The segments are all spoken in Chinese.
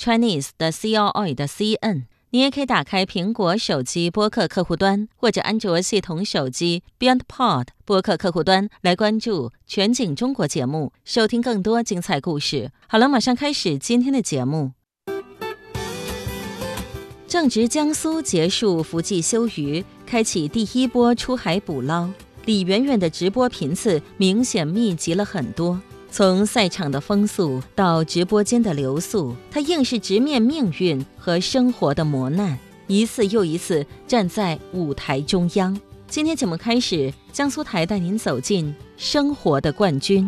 Chinese 的 CRI 的 CN。你也可以打开苹果手机播客客户端或者安卓系统手机 BeyondPod 播客客户端来关注全景中国节目，收听更多精彩故事。好了，马上开始今天的节目。正值江苏结束伏季休渔，开启第一波出海捕捞，李媛媛的直播频次明显密集了很多。从赛场的风速到直播间的流速，他硬是直面命运和生活的磨难，一次又一次站在舞台中央。今天节目开始，江苏台带您走进生活的冠军。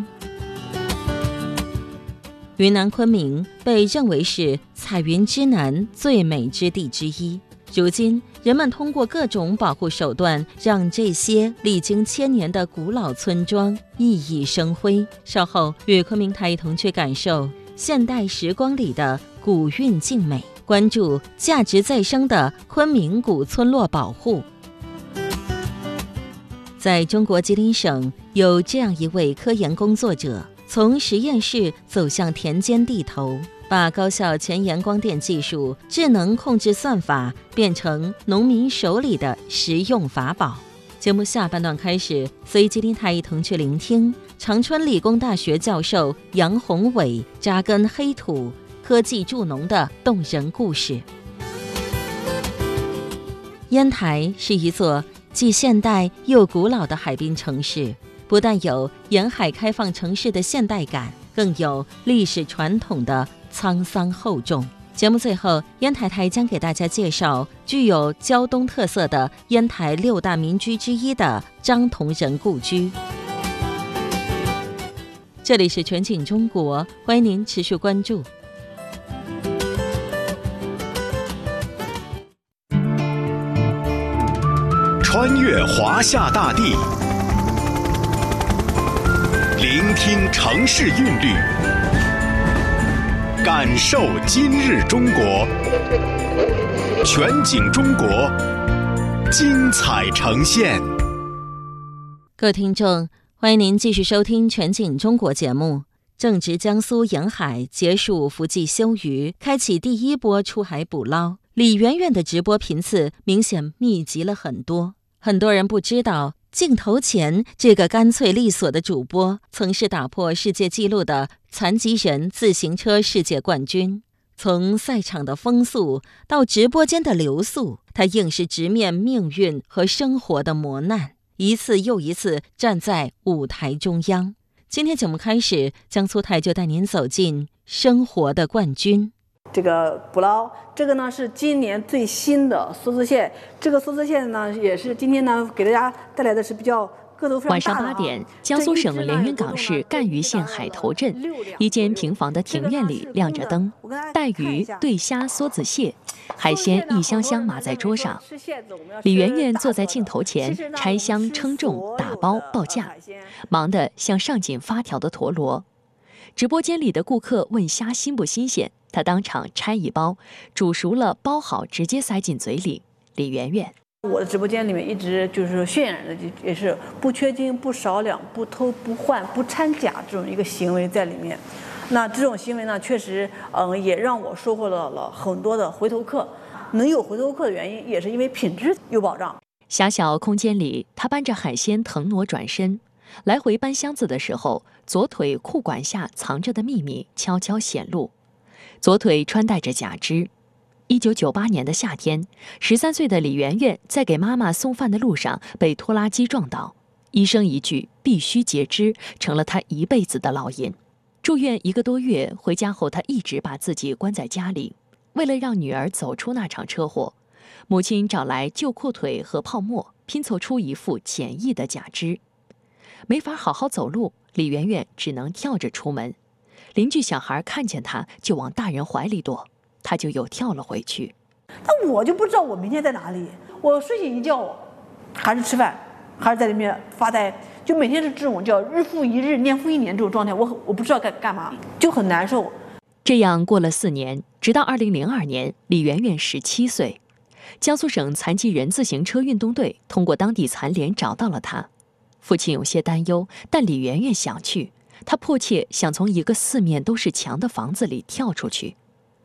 云南昆明被认为是彩云之南最美之地之一，如今人们通过各种保护手段，让这些历经千年的古老村庄熠熠生辉。稍后与昆明台一同去感受现代时光里的古韵静美，关注价值再生的昆明古村落保护。在中国吉林省，有这样一位科研工作者，从实验室走向田间地头，把高效前沿光电技术、智能控制算法变成农民手里的实用法宝。节目下半段开始，随吉林台一同去聆听长春理工大学教授杨宏伟扎根黑土、科技助农的动人故事。烟台是一座既现代又古老的海滨城市，不但有沿海开放城市的现代感，更有历史传统的沧桑厚重。节目最后，烟台台将给大家介绍具有胶东特色的烟台6大民居之一的张同仁故居。这里是全景中国，欢迎您持续关注。 穿越华夏大地，聆听城市韵律，感受今日中国，全景中国，精彩呈现。 各位听众，欢迎您继续收听全景中国节目。正值江苏沿海结束伏季休渔，开启第一波出海捕捞，李媛媛的直播频次明显密集了很多。很多人不知道，镜头前这个干脆利索的主播曾是打破世界纪录的残疾人自行车世界冠军。从赛场的风速到直播间的流速，他硬是直面命运和生活的磨难，一次又一次站在舞台中央。今天节目开始，江苏台就带您走进生活的冠军。 这个捕捞，这个呢是今年最新的梭子蟹，这个梭子蟹呢也是今天呢给大家带来的是比较个头非常大的。 晚上8点，江苏省连云港市赣榆县海头镇一间平房的庭院里亮着灯，带鱼、对虾、梭子蟹，海鲜一箱箱码在桌上。李媛媛坐在镜头前拆箱称重、打包报价，忙得像上紧发条的陀螺。直播间里的顾客问虾新不新鲜，他当场拆一包，煮熟了包好直接塞进嘴里。李媛媛， 我的直播间里面一直就是渲染的也是不缺斤、不少两、不偷不换、不掺假这种一个行为在里面。那这种行为呢，确实也让我收获到了很多的回头客。能有回头客的原因，也是因为品质有保障。 狭小空间里，他搬着海鲜腾挪转身，来回搬箱子的时候，左腿裤管下藏着的秘密悄悄显露。左腿穿戴着假肢。1998年的夏天，13岁的李媛媛在给妈妈送饭的路上被拖拉机撞倒，医生一句必须截肢，成了她一辈子的烙印。住院1个多月，回家后她一直把自己关在家里。为了让女儿走出那场车祸，母亲找来旧裤腿和泡沫，拼凑出一副简易的假肢。没法好好走路，李媛媛只能跳着出门。邻居小孩看见她就往大人怀里躲，她就又跳了回去。 那我就不知道我明天在哪里，我睡醒一觉还是吃饭，还是在里面发呆，就每天是这种叫日复一日、年复一年这种状态，我不知道该干嘛，就很难受。 这样过了4年，直到2002年，李媛媛17岁，江苏省残疾人自行车运动队通过当地残联找到了她。父亲有些担忧，但李媛媛想去，她迫切想从一个4面都是墙的房子里跳出去。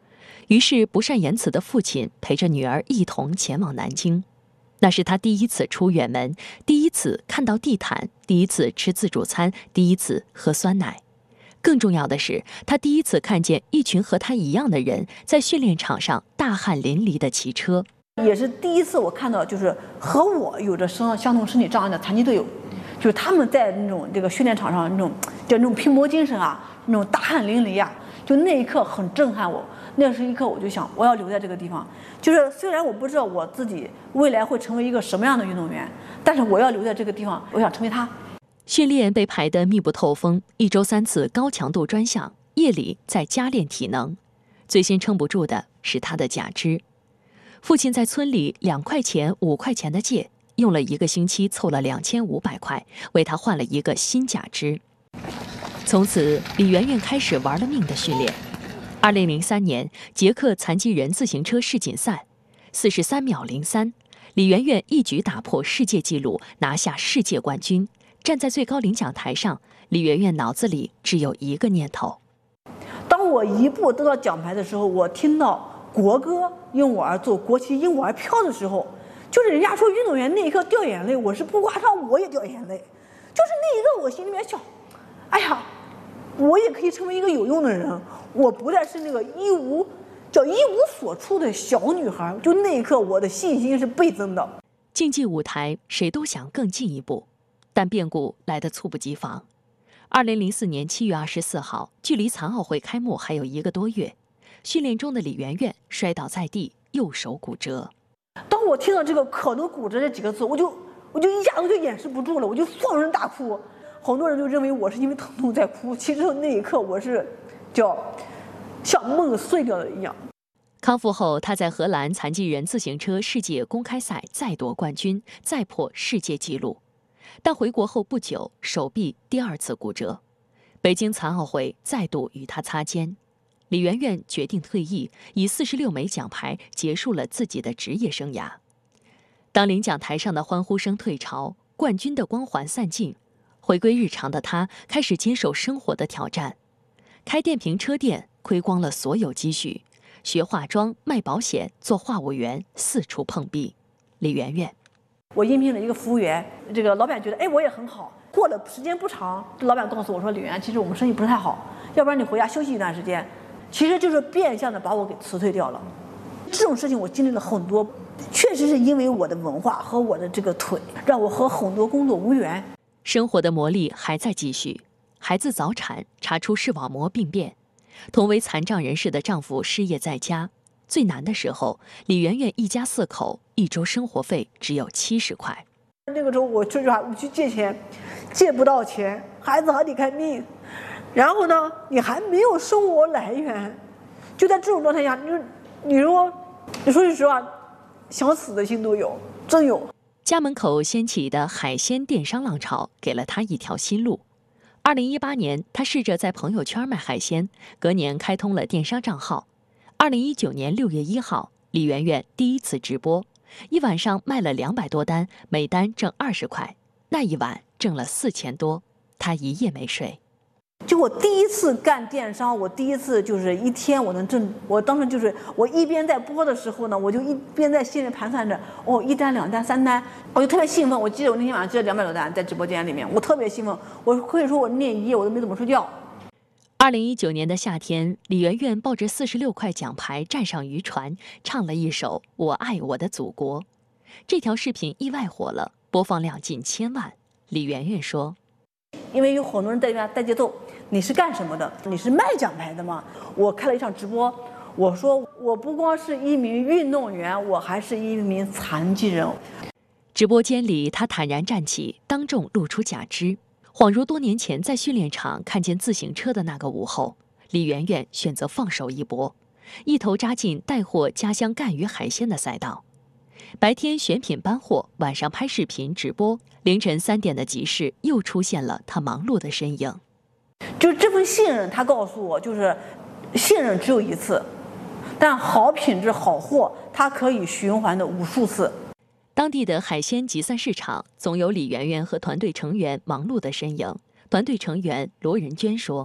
于是不善言辞的父亲陪着女儿一同前往南京。那是他第一次出远门，第一次看到地毯，第一次吃自助餐，第一次喝酸奶。更重要的是，他第一次看见一群和他一样的人在训练场上大汗淋漓地骑车。 也是第一次我看到，就是和我有着相同身体障碍的残疾队友，就是他们在那种这个训练场上那种拼搏精神啊，那种大汗淋漓啊，就那一刻很震撼我。那是一刻我就想，我要留在这个地方。就是虽然我不知道我自己未来会成为一个什么样的运动员，但是我要留在这个地方，我想成为他。 训练被排得密不透风，1周3次高强度专项，夜里在家练体能。最先撑不住的是他的假肢。父亲在村里2块钱、5块钱的借，用了1个星期凑了2500块，为他换了一个新假肢。从此，李媛媛开始玩了命的训练。2003年，捷克残疾人自行车世锦赛，43秒03，李媛媛一举打破世界纪录，拿下世界冠军。站在最高领奖台上，李媛媛脑子里只有一个念头： 当我一步得到奖牌的时候，我听到国歌因我而作，国旗因我而飘的时候，就是人家说运动员那一刻掉眼泪，我是不夸张，我也掉眼泪。就是那一刻，我心里面想，哎呀，我也可以成为一个有用的人，我不再是那个一无所处的小女孩。就那一刻，我的信心是倍增的。 竞技舞台，谁都想更进一步。但变故来得猝不及防。2004年7月24号，距离残奥会开幕还有1个多月，训练中的李媛媛摔倒在地，右手骨折。 当我听到这个可能骨折这几个字，我就一下子就掩饰不住了，我就放声大哭。很多人就认为我是因为疼痛在哭，其实那一刻我是像梦碎掉了一样。 康复后，他在荷兰残疾人自行车世界公开赛再夺冠军，再破世界纪录。但回国后不久，手臂第2次骨折，北京残奥会再度与他擦肩。李媛媛决定退役，以46枚奖牌结束了自己的职业生涯。当领奖台上的欢呼声退潮，冠军的光环散尽，回归日常的他开始接受生活的挑战，开电瓶车店，亏光了所有积蓄，学化妆、卖保险、做话务员，四处碰壁。李媛媛。 我应聘了一个服务员，这个老板觉得，哎，我也很好。过了时间不长，这老板告诉我说，李媛，其实我们生意不是太好，要不然你回家休息一段时间。其实就是变相的把我给辞退掉了。这种事情我经历了很多，确实是因为我的文化和我的这个腿，让我和很多工作无缘。 生活的磨砺还在继续，孩子早产，查出视网膜病变，同为残障人士的丈夫失业在家。最难的时候，李媛媛一家4口1周生活费只有70块。 那个时候我说实话，我去借钱，借不到钱，孩子还得看病，然后呢，你还没有生活来源，就在这种状态下，你说句实话，想死的心都有，真有。 家门口掀起的海鲜电商浪潮，给了他一条新路。2018年，他试着在朋友圈卖海鲜，隔年开通了电商账号。2019年6月1号，李媛媛第一次直播，一晚上卖了200多单，每单挣20块，那一晚挣了4000多，她一夜没睡。 就我第一次干电商，我第一次就是一天我能挣，我当时就是我一边在播的时候呢，我就一边在心里盘算着，1单2单3单，我就特别兴奋。我记得我那天晚上接了200多单在直播间里面，我特别兴奋，我可以说我那一夜我都没怎么睡觉。 2019年的夏天，李媛媛抱着46块奖牌站上渔船，唱了一首《我爱我的祖国》。这条视频意外火了，播放量近1000万。李媛媛说：“ 因为有很多人在那边带节奏，你是干什么的？你是卖奖牌的吗？”我开了一场直播，我说我不光是一名运动员，我还是一名残疾人。 直播间里，她坦然站起，当众露出假肢。恍如多年前在训练场看见自行车的那个午后，李媛媛选择放手一搏，一头扎进带货家乡赣鱼海鲜的赛道。白天选品搬货，晚上拍视频直播，凌晨3点的集市又出现了他忙碌的身影。 就是这份信任，他告诉我，就是信任只有一次，但好品质好货，它可以循环的无数次。 当地的海鲜集散市场总有李媛媛和团队成员忙碌的身影。团队成员罗仁娟说：“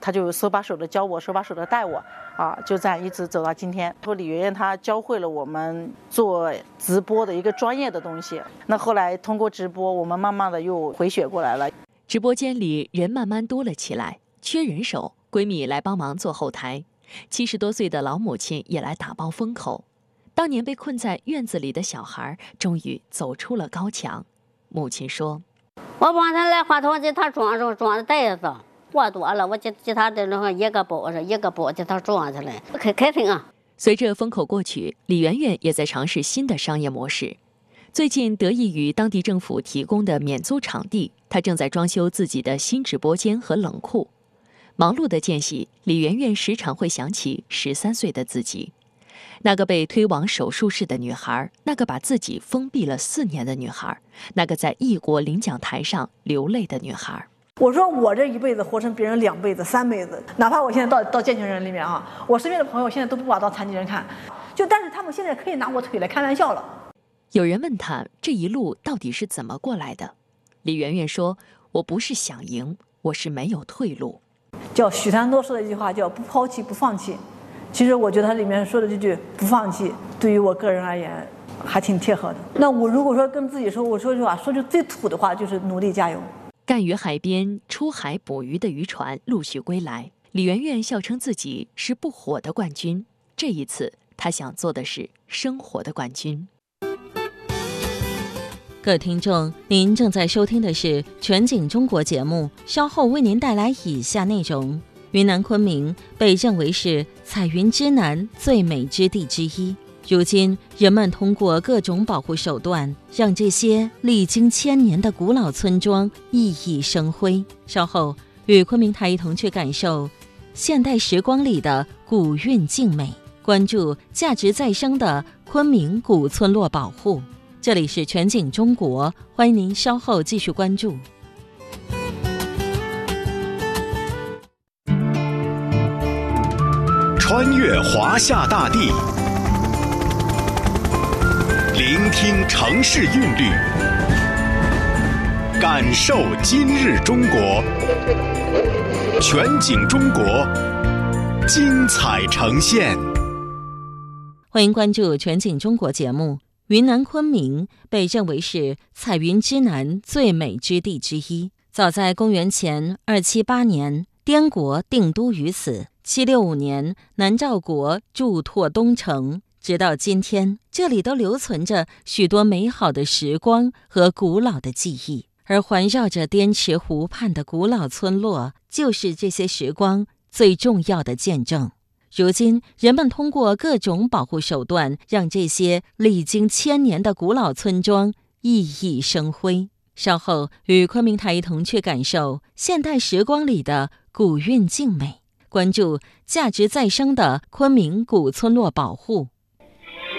他就手把手的教我，手把手的带我啊，就这样一直走到今天。说李圆圆她教会了我们做直播的一个专业的东西。那后来通过直播，我们慢慢的又回血过来了。 直播间里人慢慢多了起来，缺人手，闺蜜来帮忙做后台。70多岁的老母亲也来打包风口。当年被困在院子里的小孩，终于走出了高墙。母亲说：“ 我帮他来花头，给他装的袋子，货多了，我给他的那个一个包给他装起来，开心啊！” 随着风口过去，李圆圆也在尝试新的商业模式。最近得益于当地政府提供的免租场地，她正在装修自己的新直播间和冷库。忙碌的间隙，李圆圆时常会想起13岁的自己，那个被推往手术室的女孩，那个把自己封闭了4年的女孩，那个在异国领奖台上流泪的女孩。 我说我这一辈子活成别人2辈子、3辈子，哪怕我现在到健全人里面啊，我身边的朋友现在都不把我当残疾人看，但是他们现在可以拿我腿来开玩笑了。 有人问她这一路到底是怎么过来的，李圆圆说：“我不是想赢，我是没有退路。” 叫许三多说的一句话叫不抛弃不放弃，其实我觉得他里面说的这句不放弃，对于我个人而言还挺贴合的。那我如果说跟自己说，我说句话，说句最土的话，就是努力加油。 赣于海边出海捕鱼的渔船陆续归来，李圆圆笑称自己是不火的冠军。这一次，她想做的是生活的冠军。 各位听众，您正在收听的是全景中国节目，稍后为您带来以下内容：云南昆明被认为是彩云之南最美之地之一，如今人们通过各种保护手段，让这些历经1000年的古老村庄熠熠生辉。稍后与昆明台一同去感受现代时光里的古韵静美，关注价值再生的昆明古村落保护。这里是全景中国，欢迎您稍后继续关注。 穿越华夏大地，聆听城市韵律，感受今日中国。全景中国，精彩呈现。 欢迎关注全景中国节目。云南昆明被认为是彩云之南最美之地之一。早在公元前278年，滇国定都于此。765年，南诏国筑拓东城。直到今天，这里都留存着许多美好的时光和古老的记忆。而环绕着滇池湖畔的古老村落，就是这些时光最重要的见证。如今，人们通过各种保护手段，让这些历经1000年的古老村庄熠熠生辉。稍后与昆明台一同去感受现代时光里的古韵静美，关注价值再生的昆明古村落保护。